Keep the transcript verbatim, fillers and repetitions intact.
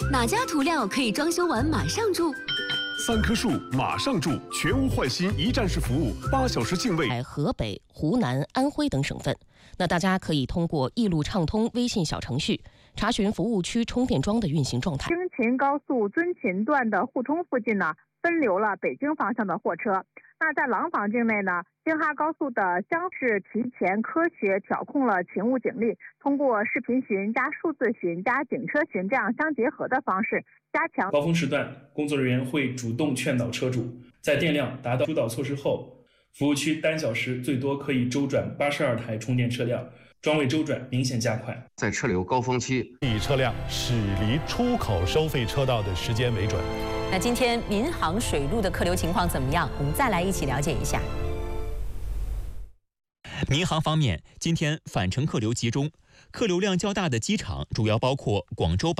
哪家涂料可以装修完马上住？ 三棵树马上住，全屋换新一站式服务，八小时净位。 在河北、湖南、安徽等省份，那大家可以通过一路畅通微信小程序查询服务区充电桩的运行状态。 京秦高速遵秦段的互通附近呢，分流了北京方向的货车。那在廊坊境内呢，京哈高速的厢式提前科学调控了勤务警力，通过视频巡加数字巡加警车巡这样相结合的方式，加强高峰时段，工作人员会主动劝导车主，在电量达到疏导措施后，服务区单小时最多可以周转八十二台充电车辆，桩位周转明显加快。 在车流高峰期， 以车辆驶离出口收费车道的时间为准。 那今天民航水陆的客流情况怎么样？我们再来一起了解一下。 民航方面，今天返程客流集中，客流量较大的机场主要包括广州。